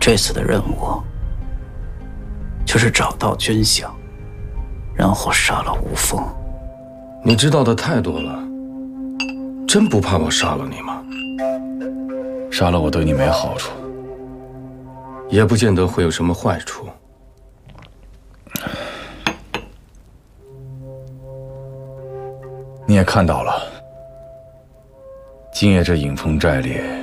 这次的任务就是找到军饷，然后杀了吴峰。 你知道的太多了，真不怕我杀了你吗？ 杀了我对你没好处， 也不见得会有什么坏处。 你也看到了，今夜这影峰寨里